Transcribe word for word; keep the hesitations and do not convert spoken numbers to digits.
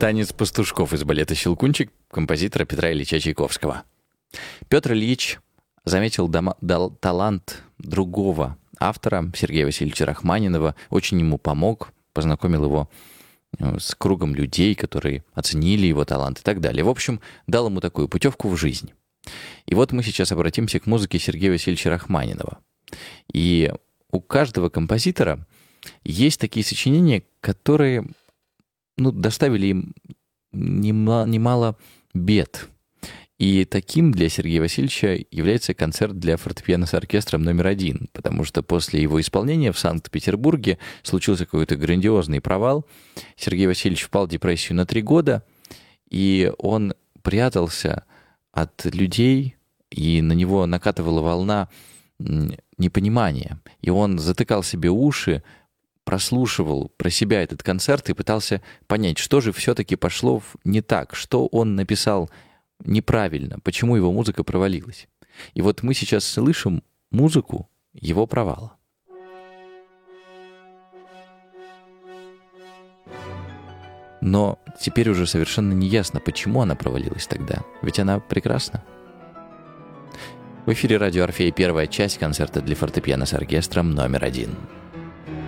Танец пастушков из балета «Щелкунчик» композитора Петра Ильича Чайковского. Петр Ильич заметил дома, дал талант другого автора, Сергея Васильевича Рахманинова, очень ему помог, познакомил его с кругом людей, которые оценили его талант и так далее. В общем, дал ему такую путевку в жизнь. И вот мы сейчас обратимся к музыке Сергея Васильевича Рахманинова. И у каждого композитора есть такие сочинения, которые, ну, доставили им немало, немало бед. И таким для Сергея Васильевича является концерт для фортепиано с оркестром номер один, потому что после его исполнения в Санкт-Петербурге случился какой-то грандиозный провал. Сергей Васильевич впал в депрессию на три года, и он прятался от людей, и на него накатывала волна непонимания. И он затыкал себе уши, прослушивал про себя этот концерт и пытался понять, что же все-таки пошло не так, что он написал неправильно, почему его музыка провалилась. И вот мы сейчас слышим музыку его провала. Но теперь уже совершенно неясно, почему она провалилась тогда. Ведь она прекрасна. В эфире радио «Орфей», первая часть концерта для фортепиано с оркестром номер один.